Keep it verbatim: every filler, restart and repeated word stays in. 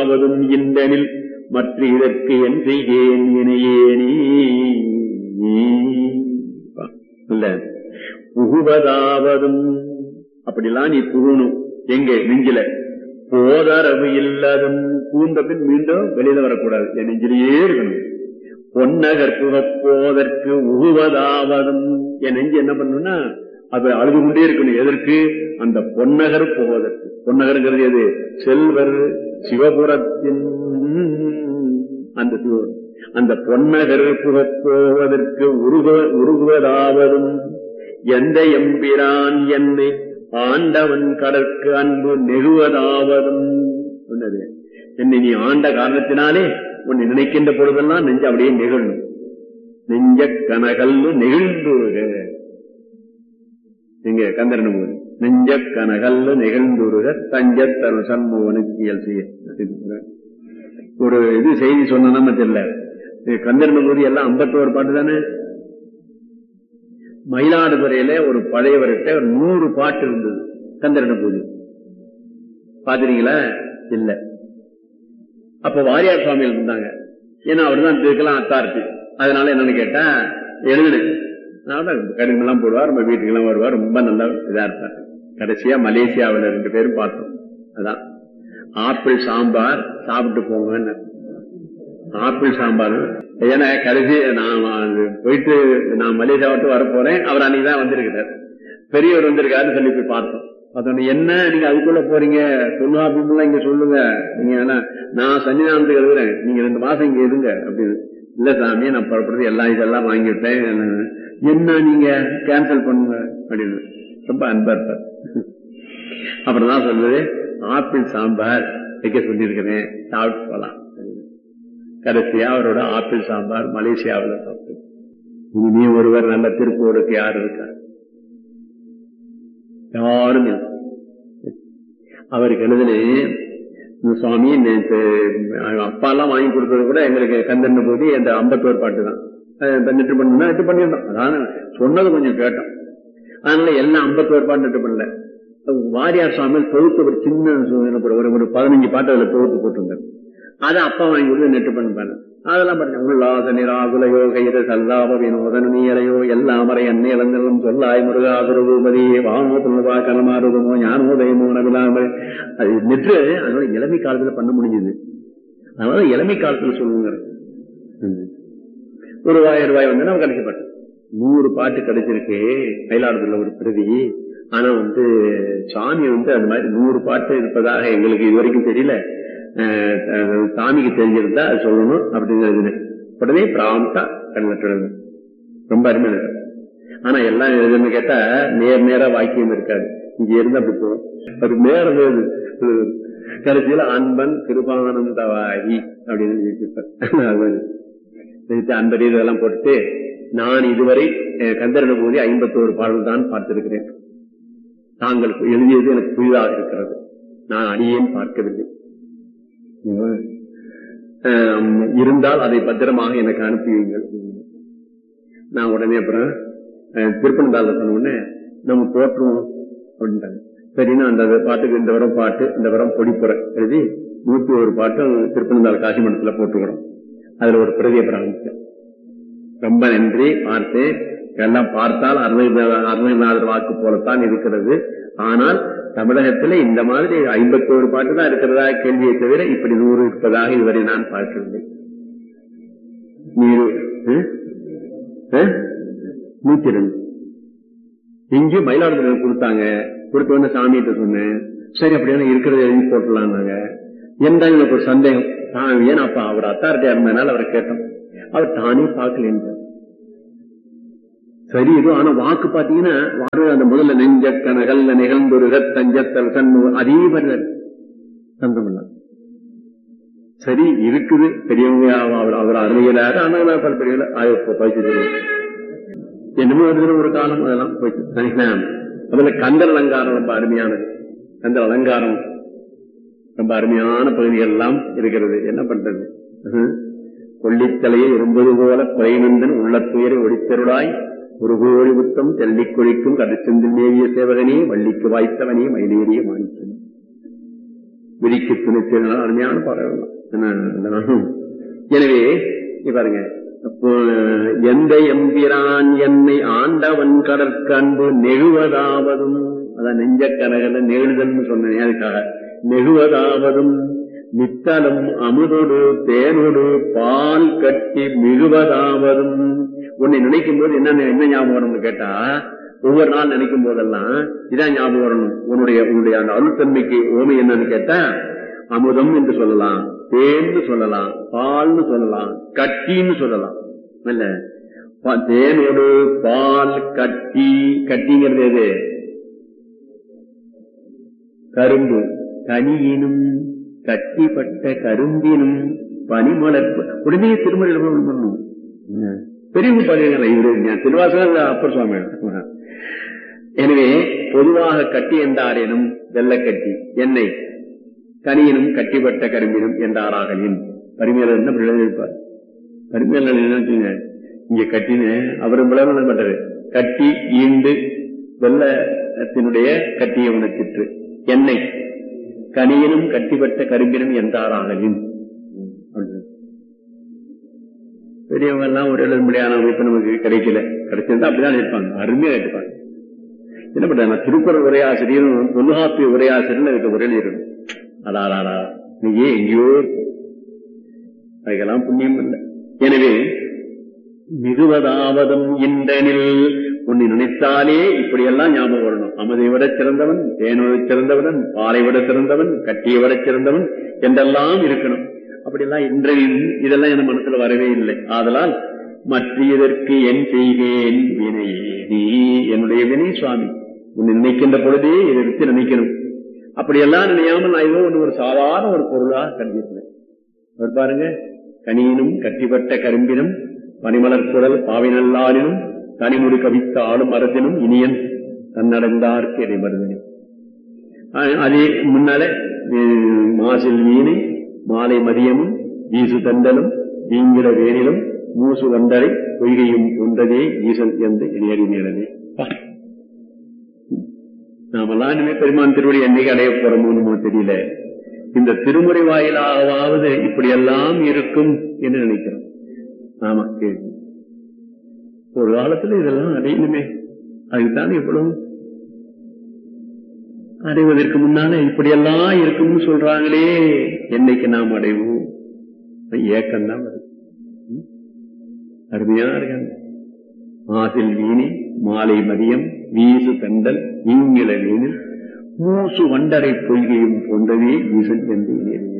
புகுவதாவதும் இந்தனில் மற்ற இதற்கு என் செய்கேன் இணையேனே. இல்ல புகுவதாவதும் அப்படிலாம் நீ புகணும். எங்க நெஞ்சில போதரவு இல்லாதும் பூந்த பின் மீண்டும் வெளியில வரக்கூடாது, என் நெஞ்சிலேயே இருக்கணும். பொன்னகர் புகப்போதற்கு உகுவதாவதும் என் நெஞ்சு என்ன பண்ணணும்னா அது அழுது கொண்டே இருக்கணும். எதற்கு? அந்த பொன்னகர் போவதற்கு. பொன்னகருங்கிறது எது? செல்வர் சிவபுரத்தின் அந்த சிவன். அந்த பொன்னகர் புகப்போவதற்கு உருக உருகுவதாவதும் எந்த எம்பிரான் என்னை ஆண்டவன் கடற்கு அன்பு நெகுவதாவதும் சொன்னது. என்னை நீ ஆண்ட காரணத்தினாலே உன்னை நினைக்கின்ற பொழுதெல்லாம் நெஞ்ச அப்படியே நெகிழும். நெஞ்ச கனகல்லு நெகிழ்ந்துருக. எங்க கந்தரன் போது நெஞ்ச கனகல்லு நெகிழ்ந்துருக தஞ்சத்தரு சண்முகனுக்கு இயல் செய்ய. ஒரு இது செய்தி சொன்னா தெரியல. கந்தரன் போது எல்லாம் ஐம்பத்தோரு பாட்டு தானே. மயிலாடுதுறையில ஒரு பழையவர்கிட்ட நூறு பாட்டு இருந்தது கந்தரன பூஜை. பாத்துறீங்களா? இல்ல. அப்ப வாரியார் சுவாமிகள் இருந்தாங்க. ஏன்னா அவர்தான் இதுக்கெல்லாம் அத்தாரிட்டி. அதனால என்னன்னு கேட்டா எழுதுனேன். கடிதம் எல்லாம் போடுவார், நம்ம வீட்டுக்கு எல்லாம் வருவார், ரொம்ப நல்லா இதா இருப்பார். கடைசியா மலேசியாவில ரெண்டு பேரும் பார்த்தோம். அதான் ஆப்பிள் சாம்பார் சாப்பிட்டு போங்க. ஆப்பிள் சாம்பார் ஏன்னா கடைசி நான் போயிட்டு நான் மலேசியா விட்டு வர போறேன். அவர் அன்னைக்குதான் வந்திருக்கிறார். பெரியவர் வந்திருக்காருன்னு சொல்லி போய் பார்த்தோம். பார்த்தோம் என்ன நீங்க அதுக்குள்ள போறீங்க, தொல்லாபிலாம் இங்க சொல்லுங்க. நீங்க ஏன்னா நான் சன்னிதானத்துக்கு எழுதுறேன், நீங்க ரெண்டு மாசம் இங்க இருங்க அப்படின்னு. இல்ல சாமி நான் புறப்படுறது எல்லாம் இதெல்லாம் வாங்கிவிட்டேன், என்ன நீங்க கேன்சல் பண்ணுங்க அப்படின்னு ரொம்ப அன்பா இருப்பார். அப்புறம் தான் சொல்லுது ஆப்பிள் சாம்பார் வைக்க சொல்லியிருக்கிறேன், சாப்பிட்டு போலாம். கடைசியா அவரோட ஆப்பிள் சாம்பார் மலேசியாவில் சாப்பிட்டு. இனி ஒருவர் நல்ல திருப்பூருக்கு யாரு இருக்கா? யாரும் இல்லை. அவருக்கு எழுதுனே சுவாமி அப்பா எல்லாம் வாங்கி கொடுத்தது கூட எங்களுக்கு கந்தன் போது அந்த ஐம்பத்தோரு பாட்டு தான் நெட்டு பண்ணா நெட்டு பண்ணிருந்தோம். அதான் சொன்னது கொஞ்சம் கேட்டோம். அதனால எல்லாம் ஐம்பத்தோரு பாட்டு நெட்டு பண்ணல. வாரியார் சுவாமியில் தொகுத்து ஒரு சின்ன ஒரு பதினஞ்சு பாட்டு அதுல தொகுத்து போட்டிருந்தாரு. அதை அப்பா வாங்கி கொடுத்து நெட்டு பண்ணிப்பாரு. அதெல்லாம் பாருங்க. உல்லாசனி ராகுலையோ கைத சல்லாப வினோதன நீரையோ எல்லாமறை அன்னை இளந்தெல்லாம் சொல்லாய் முருகாபுரபூபதி வானோ துணுவா கலமாருகமோ ஞானோதயமோ நவிலாமல் அது நெற்று. அதனால இளமை காலத்துல பண்ண முடிஞ்சது. அதனால இளமை காலத்துல சொல்லுங்க. ஒரு ஆயிரம் ரூபாய் வந்து நம்ம கிடைக்கப்பட்ட நூறு பாட்டு கிடைச்சிருக்கு மயிலாடுதுறையில ஒரு பிரதி. ஆனா வந்து சாமி வந்து அந்த மாதிரி நூறு பாட்டு இருப்பதாக எங்களுக்கு இது வரைக்கும் தெரியல. சாமிக்கு தெரிஞ்சிருந்தா அது சொல்லணும் அப்படிங்கிறது. உடனே பிராந்தா கண்ணு ரொம்ப அருமையான. ஆனா எல்லாம் எதுன்னு கேட்டா நேர் நேரா வாக்கியம் இருக்காது. இங்க இருந்து அப்படி போகும். அது நேரம் கடைசியில அன்பன் கிருபானந்தவாகி அப்படின்னு அன்பர் இதெல்லாம் போட்டுட்டு நான் இதுவரை கந்தரன போது ஐம்பத்தோரு பாடல் தான் பார்த்திருக்கிறேன். தாங்கள் எழுதியது எனக்கு புதிதாக இருக்கிறது. நான் அடியேன் பார்க்கவில்லை. இருந்தால் அதை பத்திரமாக எனக்கு அனுப்புவீங்கள். நான் உடனே அப்புறம் திருப்பனந்தாள் சொன்ன உடனே நம்ம போட்டுருவோம் அப்படின்ட்டாங்க. சரின்னா அந்த பாட்டுக்கு இந்த வரம் பாட்டு இந்த வரம் பொடிப்புற எழுதி நூத்தி ஒரு பாட்டும் திருப்பனந்தாள் காசி மண்டலத்துல போட்டுக்கிறோம். அதுல ஒரு பிரதியை பிரார்த்தேன். ரொம்ப நன்றி, பார்த்தேன். எல்லாம் பார்த்தால் அருணகிரிநாதர் வாக்கு போலத்தான் இருக்கிறது. ஆனால் தமிழகத்துல இந்த மாதிரி ஐம்பத்தோரு பாட்டு தான் இருக்கிறதா கேள்வியை தவிர இப்படி நூறு இருப்பதாக இதுவரை நான் பார்க்கவில்லை. நூத்தி ரெண்டு இங்கே மயிலாடுதுறை கொடுத்தாங்க. கொடுத்த உடனே சாமிகிட்ட சொன்னேன், சரி அப்படியான இருக்கிறத எழுதி போட்டலாம்னாங்க. எந்த எனக்கு ஒரு சந்தேகம். ஏன்னா அப்ப அவர் அத்தாரிட்டியா இருந்ததுனால அவரை கேட்டோம். அவர் தானே பார்க்கல. சரி இது ஆனா வாக்கு பாத்தீங்கன்னா அந்த முதல்ல நெஞ்ச கனகல் நிகழ்ந்துருக தஞ்சத்தல் சண்முக அதே வருதல் சந்தமில்ல. சரி இருக்குது பெரியவங்க அவர் அவர் அருமையிலாரு. ஆனா பல பெரிய பயிற்சி என்னமோ ஒரு காலம் அதெல்லாம் போயிட்டு. அதுல கந்தர் அலங்காரம் ரொம்ப அருமையானது. கந்தர் அலங்காரம் ரொம்ப அருமையான பகுதிகள் எல்லாம் இருக்கிறது. என்ன பண்றது? கொல்லித்தலையை இருந்தது போல குறைநந்தன் உள்ள துயரை ஒளித்தருளாய் ஒரு கோழி புத்தம் தெல்லிக் கொழிக்கும் கடைச்செந்தில் நேவிய சேவகனே வள்ளிக்கு வாய்த்தவனே மயிலேறிய மாணிக்கம். விதிக்கு துணிச்சல் அருமையான பாடல். எனவே பாருங்க, எந்த எம்பிரான் என்னை ஆண்டவன் கடற்கன்பு நெழுவதாவதும், அதான் நெஞ்ச கனகல நெழுதல் சொன்னேன், அதுக்காக நெழுவதாவதும் நித்தலும் அமுதோடு தேனோடு பால் கட்டி மிகுவதாவதும். உன்னை நினைக்கும் போது என்ன என்ன ஞாபகம் வரும்னு கேட்டா, ஒவ்வொரு நாள் நினைக்கும் போதெல்லாம் இதான் ஞாபகம் வரணும். உன்னுடைய உன்னுடைய அந்த அருள்தன்மைக்கு ஓமை என்னன்னு கேட்டா, அமுதம் என்று சொல்லலாம், தேன்னு சொல்லலாம், பால்னு சொல்லலாம், கட்டின்னு சொல்லலாம். இல்ல தேனோடு பால் கட்டி, கட்டிங்கிறது எது? கரும்பு. கனியினும் கட்டிப்பட்ட கரும்பினும் பனிமலர்ப்பு. உடனே திருமலையில் பண்ணணும். பெரியவங்க பாருங்களா, இவரு திருவாசகம் அப்பர் சுவாமி. எனவே பொதுவாக கட்டி என்றாரேனும் வெள்ளக்கட்டி எண்ணெய், கனியினும் கட்டிப்பட்ட கரும்பினும் என்றாராகலின் பரிமையாளர் என்ன எழுதியிருப்பார். பரிமையாளர் என்ன இங்க கட்டின்னு அவரு விளம்பரம் பண்றது, கட்டி ஈண்டு வெள்ளத்தினுடைய கட்டிய உணர்ச்சிற்று எண்ணெய் கனியினும் கட்டிப்பட்ட கரும்பினும் என்றாராகலின். பெரியவங்க எல்லாம் ஒரு எழுத முடியாத அமைப்பு நமக்கு கிடைக்கல, கிடைச்சிருந்தா அப்படிதான் இருப்பாங்க, அருமையா இருப்பாங்க. என்ன பண்றாங்க, திருக்குறள் உரையாசிரியரும் தொல்காப்பிய உரையாசிரியர் இதுக்கு உரை எழுதிடணும். அடாடா நீயே எங்கேயோ அதுக்கெல்லாம் புண்ணியம் இல்லை. எனவே மிகுவதாவதும் இன்றனில் உன்னை நினைத்தாலே இப்படியெல்லாம் ஞாபகம் வரணும். அமுதை விட சிறந்தவன், தேனோடு சிறந்தவன், பாலை விட சிறந்தவன், கட்டியை விட சிறந்தவன் என்றெல்லாம் இருக்கணும். அப்படியெல்லாம் இன்றையும் இதெல்லாம் என் மனசுல வரவே இல்லை. ஆதலால் மற்ற இதற்கு என் செய்கேன் வினையே நீ, என்னுடைய வினை சுவாமி, உன்னை நினைக்கின்ற பொழுதே இதை எடுத்து நினைக்கணும். அப்படியெல்லாம் நினையாமல் நான் ஏதோ ஒன்று ஒரு சாதாரண ஒரு பொருளா கண்டிருக்கிறேன். அவர் பாருங்க, கனியினும் கட்டிப்பட்ட கரும்பினும் பனிமலர் குடல் பாவினல்லாரினும் தனிமுடி கவித்த ஆளும் மரத்தினும் இனியன் தன்னடைந்தார்க்கு இதை மருந்தினும். அதே முன்னால மாசில் வீணை மாலை மதியமும் வீசு தண்டலும் வீங்கிட வேரிலும் மூசு வண்டரை பொய்கையும் ஒன்றதே ஈசன் என்று இணையறி நேரவே. நாமெல்லாம் இனிமே பெருமான் திருவடி என்னைக்கு அடைய போறோமோ தெரியல. இந்த திருமுறை வாயிலாவது இப்படியெல்லாம் இருக்கும் என்று நினைக்கிறோம். ஆமா, ஒரு காலத்துல இதெல்லாம் அடையணுமே, அதுக்குத்தான் இவ்வளவு அடைவதற்கு முன்னால இப்படியெல்லாம் இருக்கும்னு சொல்றாங்களே, என்னைக்கு நாம் அடைவோம்? ஏக்கம்தான் வருது. அருமையா இருக்காங்க. மாசில் வீணி மாலை மதியம் வீசு தண்டல் நீங்கில வீணில் மூசு வண்டரை பொய்கையும் போன்றவே ஈசன் என்று